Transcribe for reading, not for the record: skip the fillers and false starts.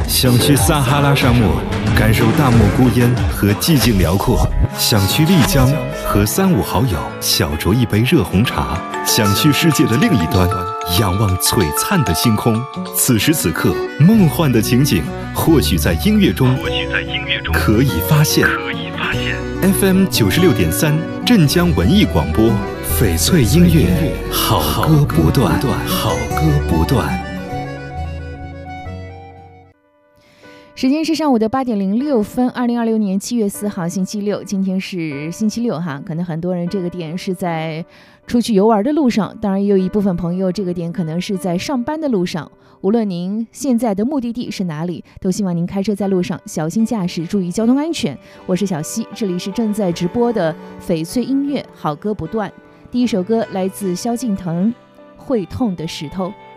想去撒哈拉沙漠感受大漠孤烟和寂静辽阔，想去丽江和3-5好友小酌一杯热红茶，想去世界的另一端仰望璀璨的星空。此时此刻，梦幻的情景或许在音乐中可以发现。FM 96.3镇江文艺广播，翡翠音乐，好歌不断，好歌不断。 时间是上午的8点06分，2026年7月4号星期六，今天是星期六哈，可能很多人这个点是在出去游玩的路上，当然也有一部分朋友这个点可能是在上班的路上。无论您现在的目的地是哪里，都希望您开车在路上小心驾驶，注意交通安全。我是小溪，这里是正在直播的翡翠音乐，好歌不断。第一首歌来自萧敬腾，《会痛的石头》。